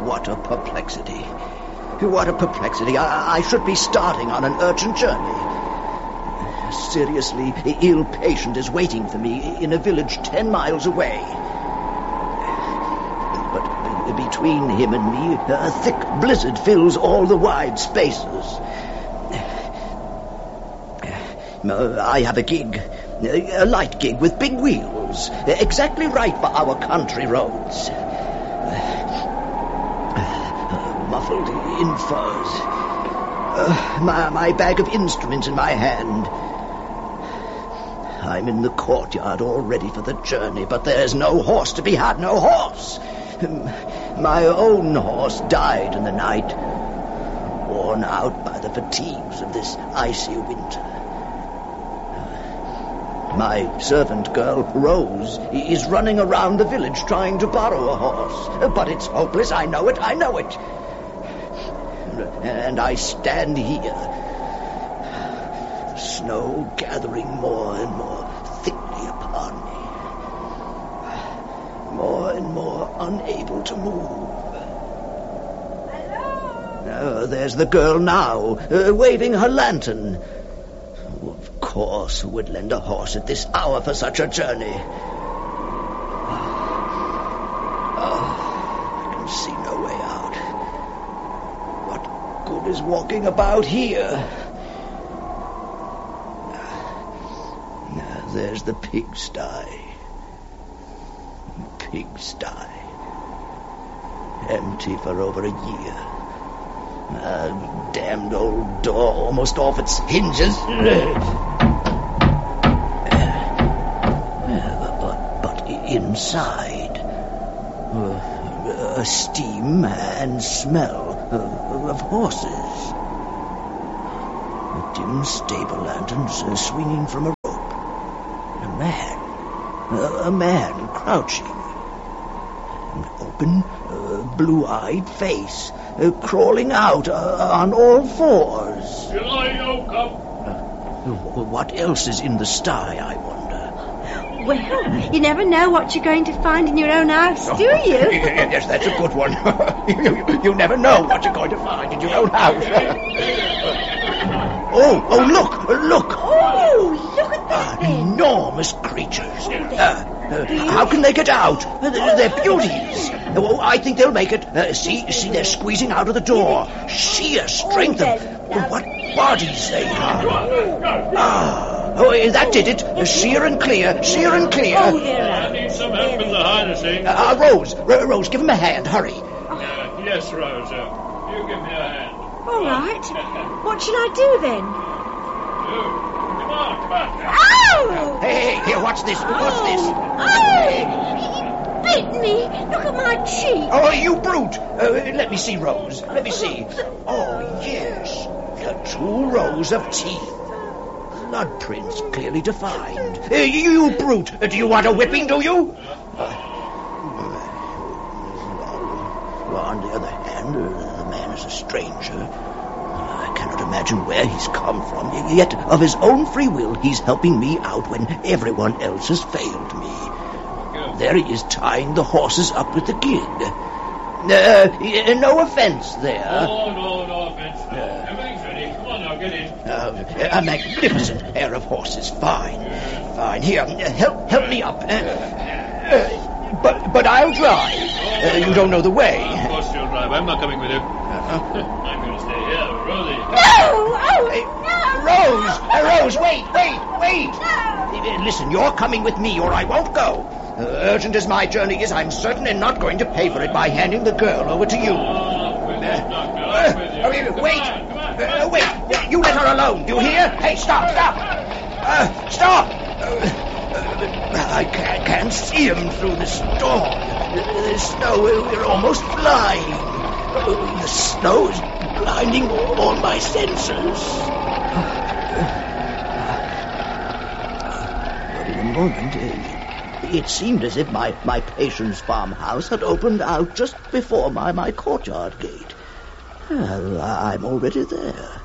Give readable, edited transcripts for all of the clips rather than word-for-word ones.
what a perplexity. What a perplexity. I should be starting on an urgent journey. A seriously ill patient is waiting for me in a village 10 miles away. But between him and me, a thick blizzard fills all the wide spaces. I have a gig, a light gig with big wheels, exactly right for our country roads. Muffled in furs. My bag of instruments in my hand. I'm in the courtyard all ready for the journey, but there's no horse to be had, no horse. My own horse died in the night, worn out by the fatigues of this icy winter. My servant girl, Rose, is running around the village trying to borrow a horse. But it's hopeless, I know it. And I stand here, the snow gathering more and more thickly upon me, more and more unable to move. Hello? There's the girl now, waving her lantern. Of course, who would lend a horse at this hour for such a journey? I can see no way out. What good is walking about here? There's the pigsty. Empty for over a year. A damned old door almost off its hinges. But inside, a steam and smell of horses. Dim stable lanterns swinging from a rope. A man crouching. An open, blue-eyed face crawling out on all fours. What else is in the sty, I wonder? Well, you never know what you're going to find in your own house, do you? Yes, that's a good one. You never know what you're going to find in your own house. Oh, look! Oh, look at that thing. Enormous creatures. How can they get out? They're beauties. Oh, I think they'll make it. See, they're squeezing out of the door. Sheer strength of... What bodies they are. Oh, that did it. Sheer and clear. Oh, there I need some help with the harnessing. Rose, give him a hand. Hurry. Yes, Rose. You give me a hand. All right. What shall I do then? Come on. Ow! Hey, here, watch this. Oh, he bit me. Look at my cheek. Oh, you brute. Let me see, Rose. Let me see. Oh, yes. The 2 rows of teeth. Blood prints clearly defined. You brute. Do you want a whipping, do you? On the other hand, the man is a stranger. I cannot imagine where he's come from. Yet, of his own free will, he's helping me out when everyone else has failed me. There he is, tying the horses up with the gig. No offense there. No offense. Everything's ready. Come on now, get in. A magnificent pair of horses. Fine. Here, help me up. But I'll drive. You don't know the way. Of course you'll drive. I'm not coming with you. I'm going to stay here with Rosie. No! Rose, wait! Listen, you're coming with me or I won't go. Urgent as my journey is, I'm certainly not going to pay for it by handing the girl over to you. Wait! You let her alone, do you hear? Hey, stop! Stop! I can't see him through the storm. The snow, we're almost flying. The snow is blinding all my senses. But in a moment, it seemed as if my patient's farmhouse had opened out just before my courtyard gate. I'm already there.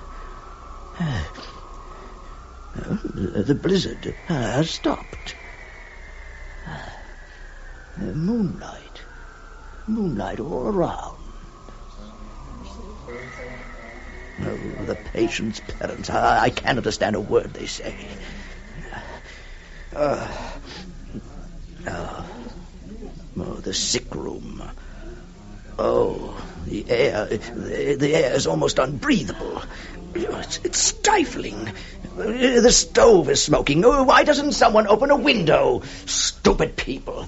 The blizzard has stopped. Moonlight all around. Oh, the patient's parents. I can't understand a word they say. The sick room. Oh, the air is almost unbreathable. It's stifling. The stove is smoking. Why doesn't someone open a window? Stupid people.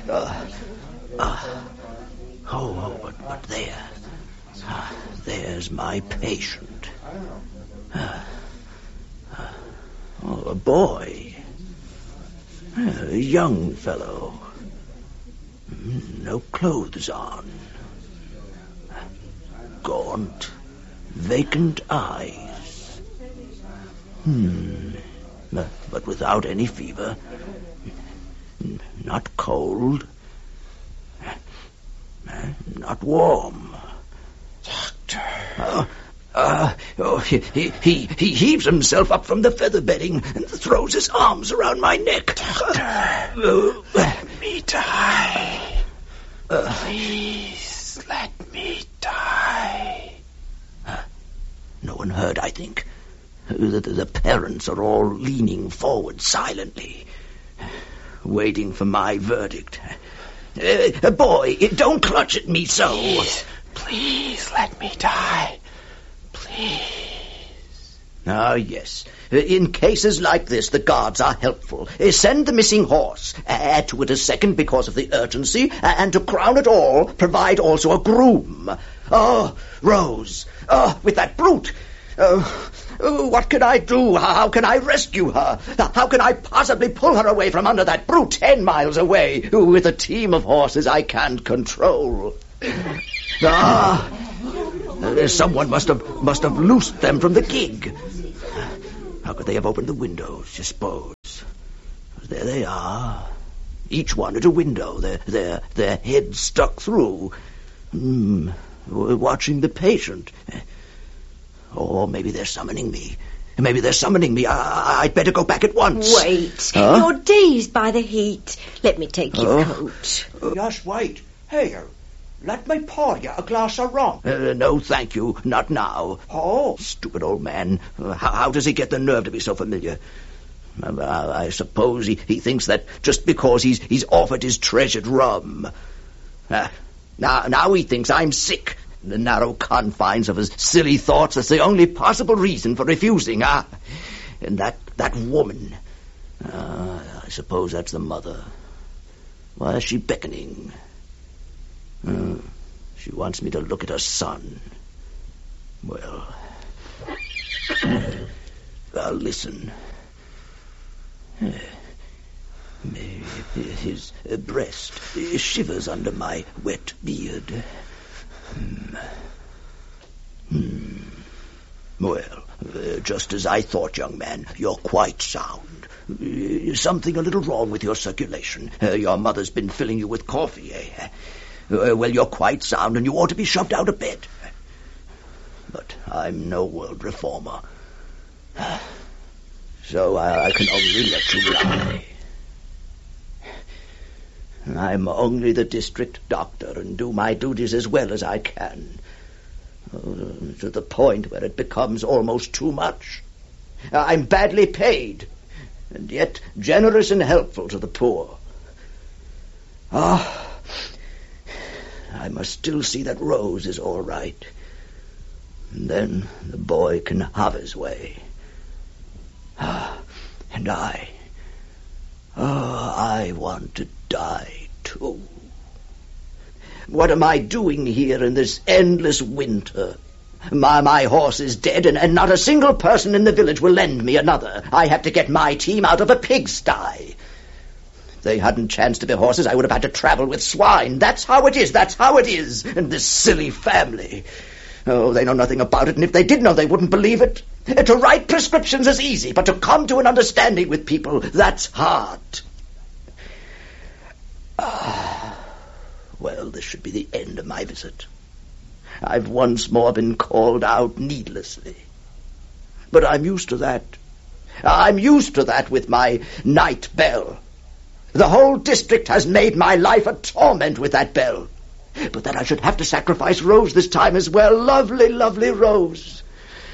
But there's my patient. A boy. A young fellow. No clothes on. Gaunt, vacant eyes. But without any fever. Not cold. Not warm. Doctor. He heaves himself up from the feather bedding and throws his arms around my neck. Doctor, let me die. Please, let me die. No one heard, I think. The parents are all leaning forward silently, waiting for my verdict. Boy, don't clutch at me so. Please let me die. Please. Ah, yes. In cases like this, the guards are helpful. Send the missing horse. Add to it a second because of the urgency. And to crown it all, provide also a groom. Oh, Rose. Oh, with that brute. What can I do? How can I rescue her? How can I possibly pull her away from under that brute 10 miles away with a team of horses I can't control? Someone must have loosed them from the gig. How could they have opened the windows, you suppose? There they are, each one at a window, their heads stuck through, watching the patient. Or maybe they're summoning me. I'd better go back at once. Wait. You're dazed by the heat. Let me take your coat. Just wait. Here, let me pour you a glass of rum. No, thank you. Not now. Oh. Stupid old man. How does he get the nerve to be so familiar? I suppose he thinks that just because he's offered his treasured rum. Now he thinks I'm sick. The narrow confines of his silly thoughts, that's the only possible reason for refusing. And that woman. I suppose that's the mother. Why is she beckoning? She wants me to look at her son. Well, I'll listen. His breast shivers under my wet beard. Well, just as I thought, young man. You're quite sound. Something a little wrong with your circulation. Your mother's been filling you with coffee, eh? Well, you're quite sound, and you ought to be shoved out of bed. But I'm no world reformer. So I can only let you lie. I'm only the district doctor and do my duties as well as I can. To the point where it becomes almost too much. I'm badly paid, and yet generous and helpful to the poor. I must still see that Rose is all right. And then the boy can have his way. And I want to die too. What am I doing here in this endless winter? My horse is dead, and not a single person in the village will lend me another. I have to get my team out of a pigsty. If they hadn't chanced to be horses, I would have had to travel with swine. That's how it is. And this silly family. Oh, they know nothing about it, and if they did know, they wouldn't believe it. To write prescriptions is easy, but to come to an understanding with people, that's hard. Well, this should be the end of my visit. I've once more been called out needlessly. But I'm used to that. I'm used to that with my night bell. The whole district has made my life a torment with that bell. But that I should have to sacrifice Rose this time as well. Lovely, lovely Rose.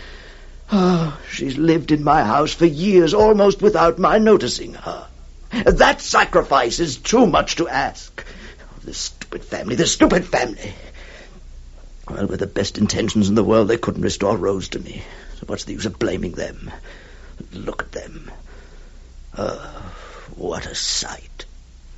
Oh, she's lived in my house for years, almost without my noticing her. That sacrifice is too much to ask. Oh, this stupid family. Well, with the best intentions in the world, they couldn't restore Rose to me. So what's the use of blaming them? Look at them. What a sight.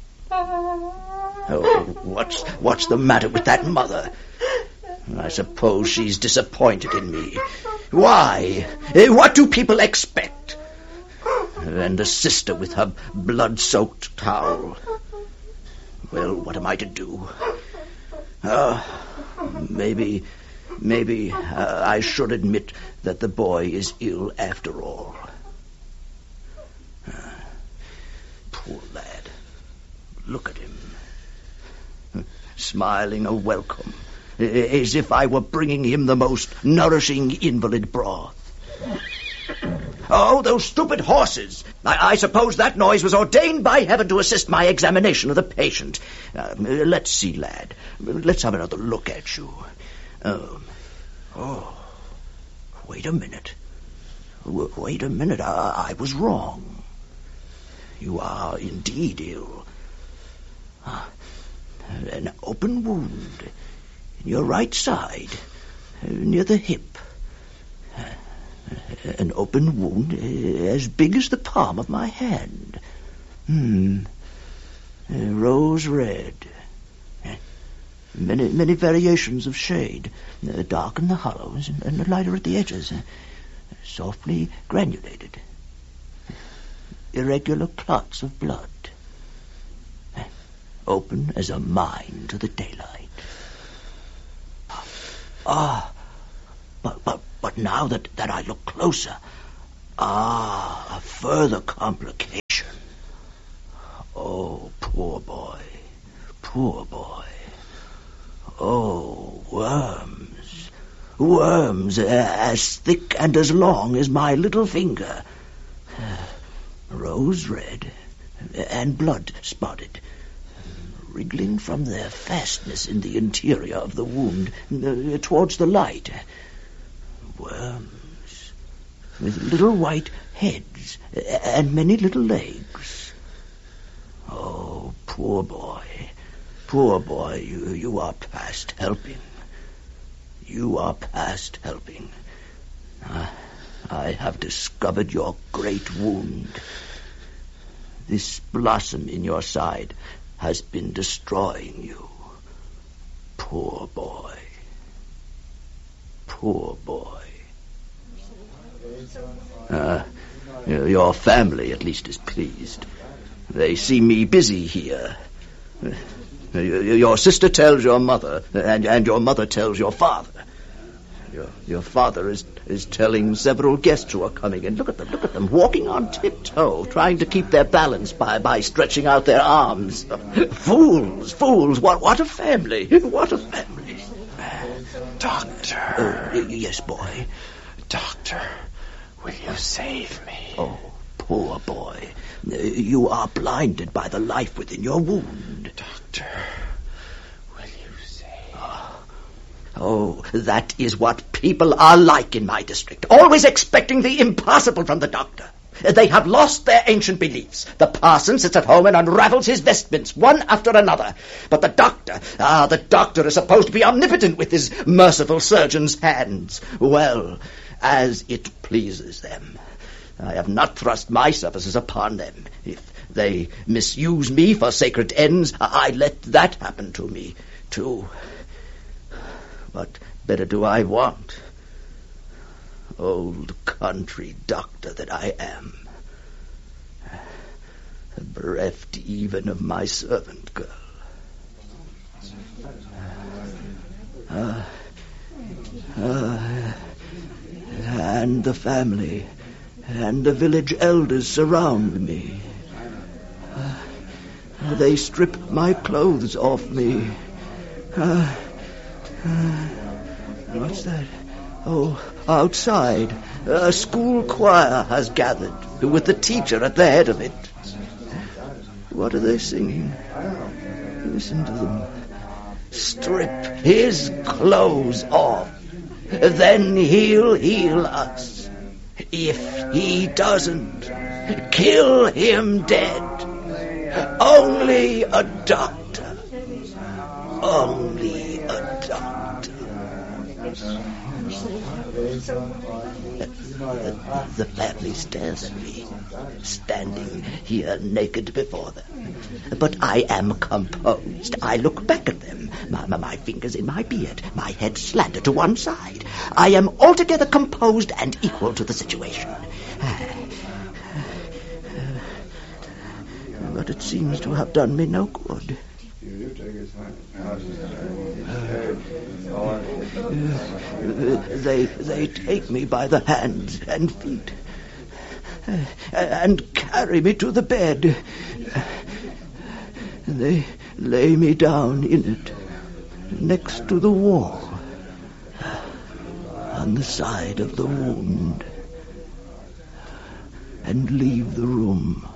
Oh, what's the matter with that mother? I suppose she's disappointed in me. Why? What do people expect? And the sister with her blood-soaked towel. Well, what am I to do? Maybe I should admit that the boy is ill after all. Poor lad. Look at him. Smiling a welcome, as if I were bringing him the most nourishing invalid broth. Oh, those stupid horses! I suppose that noise was ordained by heaven to assist my examination of the patient. Let's see, lad. Let's have another look at you. Wait a minute. I was wrong. You are indeed ill. An open wound in your right side, near the hip. An open wound as big as the palm of my hand. Rose red. Many variations of shade. Dark in the hollows and lighter at the edges. Softly granulated. Irregular clots of blood. Open as a mine to the daylight. But now that I look closer, a further complication. Oh, poor boy. Oh, worms as thick and as long as my little finger. Rose red and blood spotted, wriggling from their fastness in the interior of the wound towards the light. Worms with little white heads and many little legs. Oh, poor boy, you are past helping. I have discovered your great wound. This blossom in your side has been destroying you. Poor boy. Your family, at least, is pleased. They see me busy here. Your sister tells your mother, and your mother tells your father. Your father is telling several guests who are coming in. Look at them, walking on tiptoe, trying to keep their balance by stretching out their arms. Fools! What a family! Doctor. Yes, boy. Doctor, will you save me? Oh, poor boy. You are blinded by the life within your wound. Doctor, will you save me? Oh, that is what people are like in my district, always expecting the impossible from the doctor. They have lost their ancient beliefs. The parson sits at home and unravels his vestments, one after another. But the doctor is supposed to be omnipotent with his merciful surgeon's hands. Well, as it pleases them. I have not thrust my services upon them. If they misuse me for sacred ends, I let that happen to me, too. What better do I want? Old country doctor that I am. Bereft even of my servant girl. And the family and the village elders surround me. They strip my clothes off me. What's that? Oh, outside, a school choir has gathered, with the teacher at the head of it. What are they singing? Listen to them. Strip his clothes off, then he'll heal us. If he doesn't, kill him dead. Only a doctor. Only a doctor. The family stares at me, standing here naked before them. But I am composed. I look back at them, my fingers in my beard, my head slanted to one side. I am altogether composed and equal to the situation. But it seems to have done me no good. They take me by the hands and feet and carry me to the bed. They lay me down in it, next to the wall, on the side of the wound, and leave the room.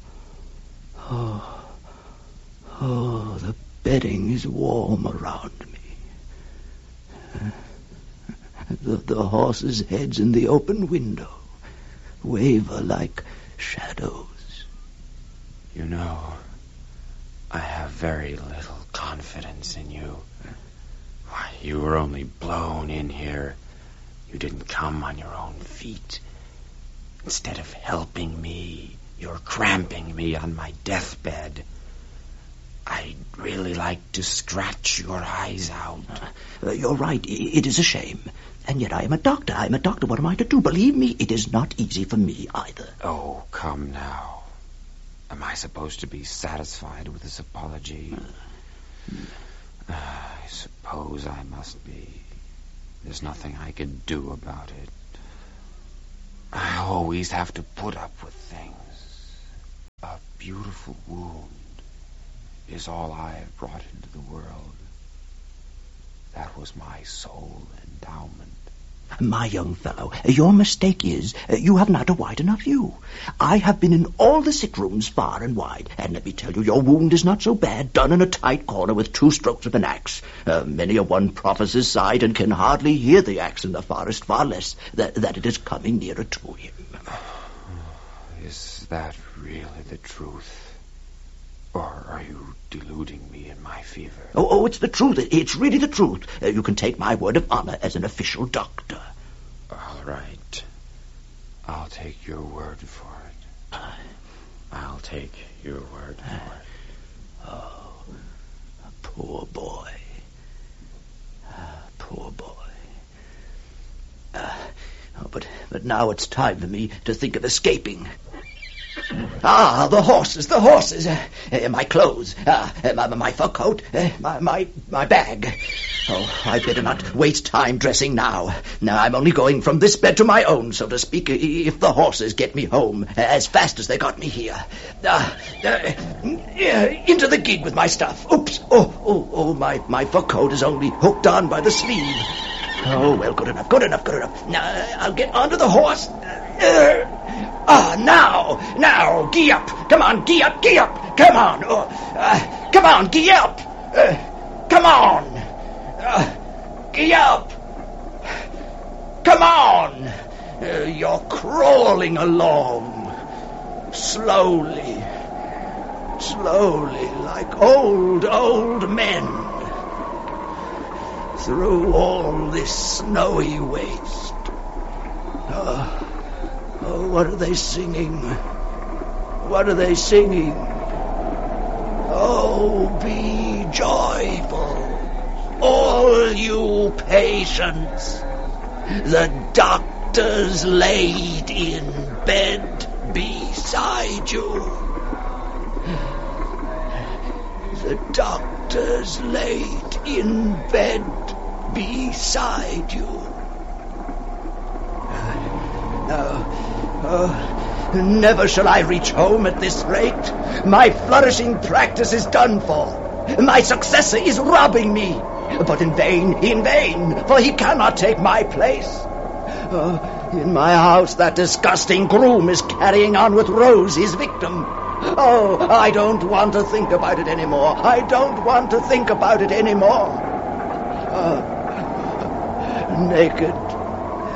Oh, the bedding is warm around me. The horses' heads in the open window waver like shadows. You know, I have very little confidence in you. Why, you were only blown in here. You didn't come on your own feet. Instead of helping me, you're cramping me on my deathbed. I'd really like to scratch your eyes out. You're right. It is a shame. And yet I am a doctor. I'm a doctor. What am I to do? Believe me, it is not easy for me either. Oh, come now. Am I supposed to be satisfied with this apology? I suppose I must be. There's nothing I can do about it. I always have to put up with things. A beautiful wound is all I have brought into the world. That was my sole endowment. My young fellow, your mistake is you have not a wide enough view. I have been in all the sick rooms far and wide, and let me tell you, your wound is not so bad, done in a tight corner with 2 strokes of an axe. Many a one prophesies sighed and can hardly hear the axe in the forest, far less that it is coming nearer to him. Is that really the truth? Or are you deluding me in my fever? Oh, it's the truth. It's really the truth. You can take my word of honor as an official doctor. All right. I'll take your word for it. I'll take your word for it. Oh, poor boy. Poor boy. But now it's time for me to think of escaping. Ah, the horses. My clothes, my fur coat, my bag. Oh, I better not waste time dressing now. Now I'm only going from this bed to my own, so to speak, if the horses get me home as fast as they got me here. Into the gig with my stuff. Oops. Oh, my fur coat is only hooked on by the sleeve. Oh, well, good enough. Now, I'll get onto the horse. Now, gee up. Come on, gee up. Come on. Come on, gee up. Come on. Gee up. Come on. You're crawling along. Slowly, like old men. Through all this snowy waste. Oh, what are they singing? Oh, be joyful, all you patients. The doctor's laid in bed beside you. The doctor's laid in bed beside you. Never shall I reach home at this rate. My flourishing practice is done for. My successor is robbing me. But in vain, for he cannot take my place. In my house, that disgusting groom is carrying on with Rose, his victim. Oh, I don't want to think about it anymore.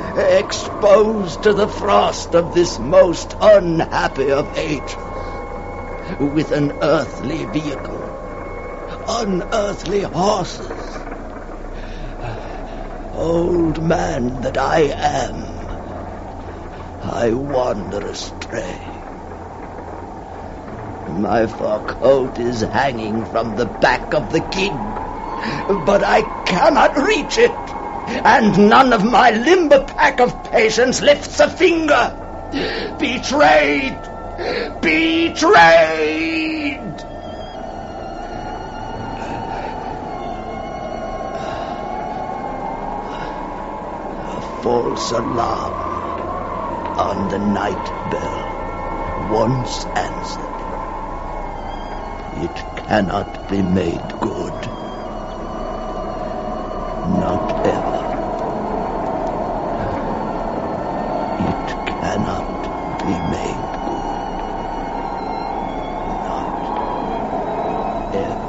exposed to the frost of this most unhappy of ages, with an earthly vehicle, unearthly horses. Old man that I am, I wander astray. My fur coat is hanging from the back of the gig, but I cannot reach it, and none of my limber pack of patients lifts a finger. Betrayed! Betrayed! A false alarm on the night bell, once answered. It cannot be made good. Not ever. It cannot be made good. Not ever.